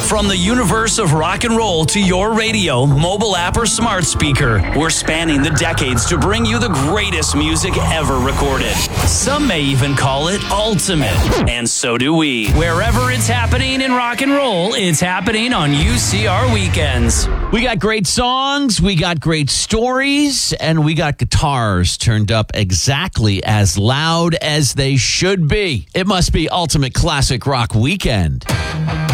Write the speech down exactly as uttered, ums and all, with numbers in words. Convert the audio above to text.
From the universe of rock and roll to your radio, mobile app, or smart speaker, we're spanning the decades to bring you the greatest music ever recorded. Some may even call it ultimate, and so do we. Wherever it's happening in rock and roll, it's happening on U C R Weekends. We got great songs, we got great stories, and we got guitars turned up exactly as loud as they should be. It must be Ultimate Classic Rock Weekend.